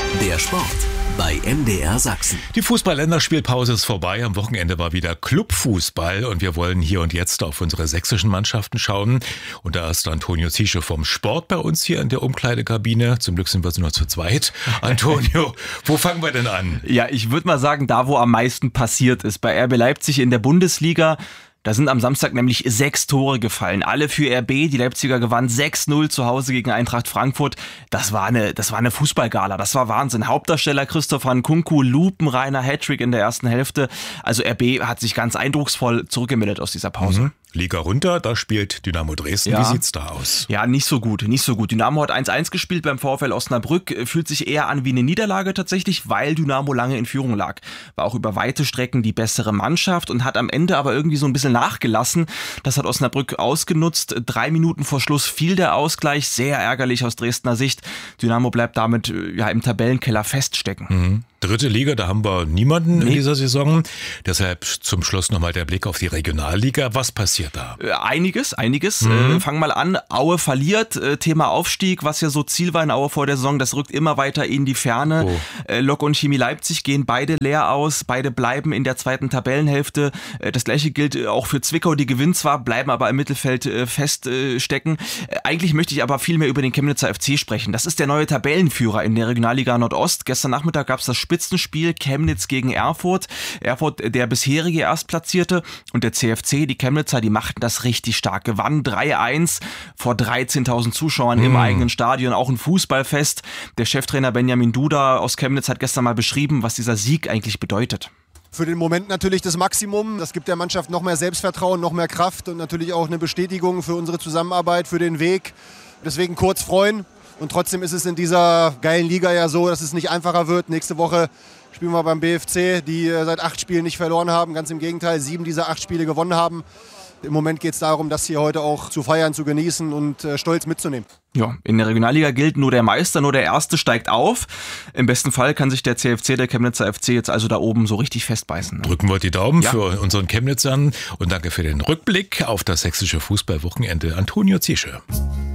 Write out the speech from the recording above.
Der Sport bei MDR Sachsen. Die Fußball-Länderspielpause ist vorbei. Am Wochenende war wieder Clubfußball und wir wollen hier und jetzt auf unsere sächsischen Mannschaften schauen. Und da ist Antonio Ziesche vom Sport bei uns hier in der Umkleidekabine. Zum Glück sind wir nur zu zweit. Antonio, wo fangen wir denn an? Ja, ich würde mal sagen, da wo am meisten passiert ist. Bei RB Leipzig in der Bundesliga. Da sind am Samstag nämlich 6 Tore gefallen. Alle für RB. Die Leipziger gewannen 6-0 zu Hause gegen Eintracht Frankfurt. Das war eine Fußballgala. Das war Wahnsinn. Hauptdarsteller Christopher Nkunku, lupenreiner Hattrick in der ersten Hälfte. Also RB hat sich ganz eindrucksvoll zurückgemeldet aus dieser Pause. Liga runter, da spielt Dynamo Dresden. Ja. Wie sieht's da aus? Ja, nicht so gut. Dynamo hat 1-1 gespielt beim VfL Osnabrück. Fühlt sich eher an wie eine Niederlage tatsächlich, weil Dynamo lange in Führung lag. War auch über weite Strecken die bessere Mannschaft und hat am Ende aber irgendwie so ein bisschen nachgelassen. Das hat Osnabrück ausgenutzt. 3 Minuten vor Schluss fiel der Ausgleich. Sehr ärgerlich aus Dresdner Sicht. Dynamo bleibt damit im Tabellenkeller feststecken. Dritte Liga, da haben wir niemanden in dieser Saison. Deshalb zum Schluss nochmal der Blick auf die Regionalliga. Was passiert da? Einiges. Fangen mal an. Aue verliert. Thema Aufstieg, was ja so Ziel war in Aue vor der Saison, das rückt immer weiter in die Ferne. Lok und Chemie Leipzig gehen beide leer aus. Beide bleiben in der zweiten Tabellenhälfte. Das gleiche gilt auch für Zwickau. Die gewinnen zwar, bleiben aber im Mittelfeld feststecken. Eigentlich möchte ich aber viel mehr über den Chemnitzer FC sprechen. Das ist der neue Tabellenführer in der Regionalliga Nordost. Gestern Nachmittag gab es das Spitzenspiel Chemnitz gegen Erfurt. Erfurt der bisherige Erstplatzierte und der CFC, die Chemnitzer, die machten das richtig stark. Gewannen 3-1 vor 13.000 Zuschauern im eigenen Stadion. Auch ein Fußballfest. Der Cheftrainer Benjamin Duda aus Chemnitz hat gestern mal beschrieben, was dieser Sieg eigentlich bedeutet. Für den Moment natürlich das Maximum. Das gibt der Mannschaft noch mehr Selbstvertrauen, noch mehr Kraft und natürlich auch eine Bestätigung für unsere Zusammenarbeit, für den Weg. Deswegen kurz freuen. Und trotzdem ist es in dieser geilen Liga ja so, dass es nicht einfacher wird. Nächste Woche spielen wir beim BFC, die seit 8 Spielen nicht verloren haben. Ganz im Gegenteil, 7 dieser 8 Spiele gewonnen haben. Im Moment geht es darum, das hier heute auch zu feiern, zu genießen und stolz mitzunehmen. Ja, in der Regionalliga gilt nur der Meister, nur der Erste steigt auf. Im besten Fall kann sich der CFC, der Chemnitzer FC, jetzt also da oben so richtig festbeißen. Drücken wir die Daumen für unseren Chemnitzern und danke für den Rückblick auf das sächsische Fußballwochenende. Antonio Ziesche.